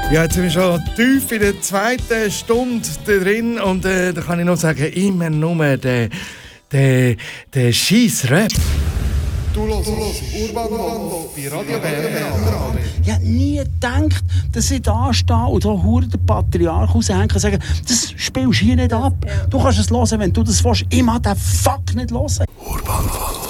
Ja, jetzt sind wir schon tief in der zweiten Stunde drin und da kann ich noch sagen, immer nur der Scheissrap. Du hörst Urban Wolf bei Radio Bern. Ich hätte nie gedacht, dass ich da stehe und da hure den Patriarch raushängen und sagen, das spielst du hier nicht ab. Du kannst es hören, wenn du das willst. Ich mag den Fuck nicht hören. Urban Wolf.